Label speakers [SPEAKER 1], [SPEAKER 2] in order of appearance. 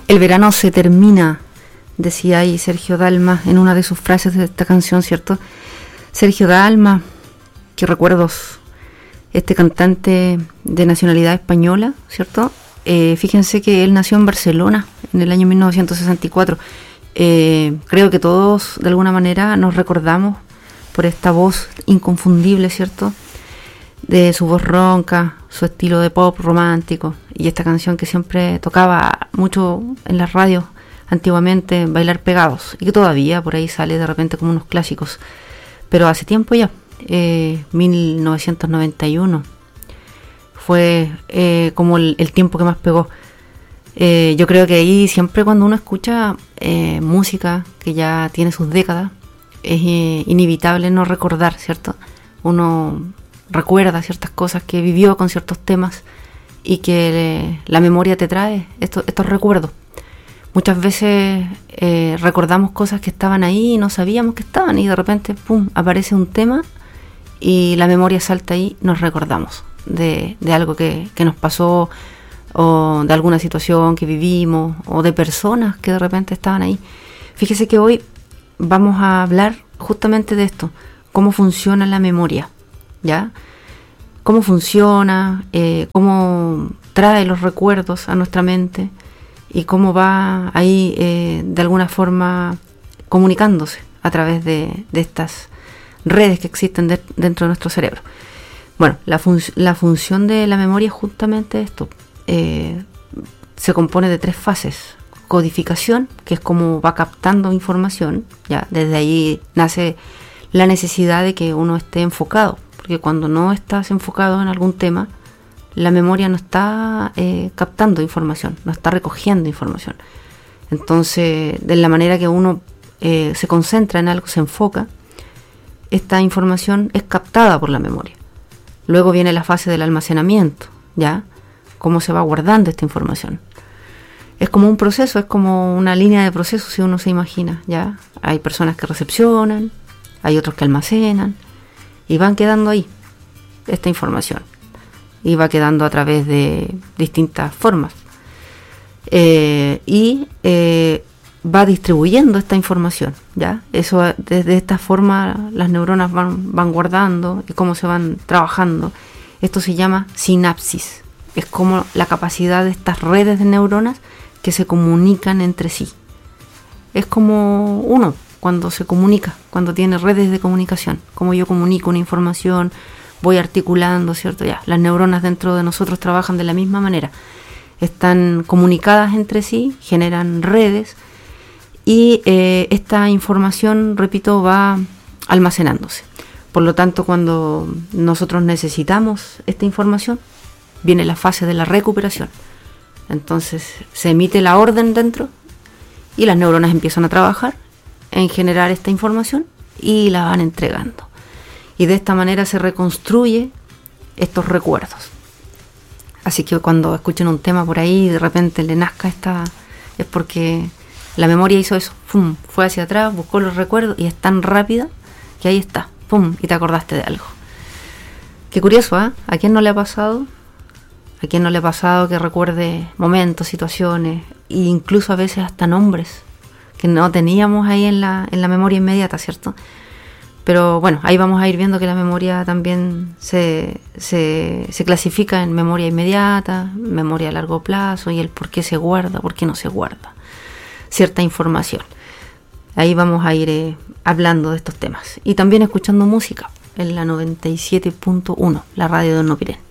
[SPEAKER 1] El verano se termina, decía ahí Sergio Dalma en una de sus frases de esta canción, ¿cierto? Sergio Dalma, qué recuerdos, este cantante de nacionalidad española, ¿cierto? Fíjense que él nació en Barcelona en el año 1964. Creo que todos de alguna manera nos recordamos por esta voz inconfundible, ¿cierto? De su voz ronca, su estilo de pop romántico y esta canción que siempre tocaba mucho en las radios antiguamente, Bailar Pegados, y que todavía por ahí sale de repente como unos clásicos, pero hace tiempo ya, 1991 fue como el tiempo que más pegó. Yo creo que ahí siempre cuando uno escucha música que ya tiene sus décadas, es inevitable no recordar, ¿cierto? Uno recuerda ciertas cosas que vivió con ciertos temas y que la memoria te trae estos recuerdos. Muchas veces recordamos cosas que estaban ahí y no sabíamos que estaban, y de repente, pum, aparece un tema y la memoria salta ahí, nos recordamos de algo que nos pasó, o de alguna situación que vivimos, o de personas que de repente estaban ahí. Fíjese que hoy vamos a hablar justamente de esto, cómo funciona la memoria, ¿ya? Cómo funciona, cómo trae los recuerdos a nuestra mente y cómo va ahí de alguna forma comunicándose a través de estas redes que existen dentro de nuestro cerebro. Bueno, la función de la memoria es justamente esto. Se compone de 3 fases. Codificación, que es como va captando información, ya desde ahí nace la necesidad de que uno esté enfocado, porque cuando no estás enfocado en algún tema, la memoria no está captando información, no está recogiendo información. Entonces, de la manera que uno se concentra en algo, se enfoca, esta información es captada por la memoria. Luego viene la fase del almacenamiento, ¿ya? Cómo se va guardando esta información. Es como un proceso, es como una línea de proceso, si uno se imagina, ¿ya? Hay personas que recepcionan, hay otros que almacenan, y van quedando ahí esta información. Y va quedando a través de distintas formas. Va distribuyendo esta información, ¿ya? Eso, desde esta forma las neuronas van guardando y cómo se van trabajando. Esto se llama sinapsis. Es como la capacidad de estas redes de neuronas que se comunican entre sí. Es como uno cuando se comunica, cuando tiene redes de comunicación. Como yo comunico una información, voy articulando, ¿cierto? Ya, las neuronas dentro de nosotros trabajan de la misma manera. Están comunicadas entre sí, generan redes, y esta información, repito, va almacenándose. Por lo tanto, cuando nosotros necesitamos esta información, viene la fase de la recuperación. Entonces se emite la orden dentro y las neuronas empiezan a trabajar en generar esta información y la van entregando. Y de esta manera se reconstruye estos recuerdos. Así que cuando escuchen un tema por ahí y de repente le nazca esta, es porque la memoria hizo eso, ¡pum!, fue hacia atrás, buscó los recuerdos y es tan rápida que ahí está, ¡pum!, y te acordaste de algo. Qué curioso, ¿eh? ¿A quién no le ha pasado? ¿A quién no le ha pasado que recuerde momentos, situaciones, e incluso a veces hasta nombres que no teníamos ahí en la memoria inmediata, ¿cierto? Pero bueno, ahí vamos a ir viendo que la memoria también se clasifica en memoria inmediata, memoria a largo plazo, y el por qué se guarda, por qué no se guarda cierta información. Ahí vamos a ir hablando de estos temas. Y también escuchando música en la 97.1, la radio de Hornopiren.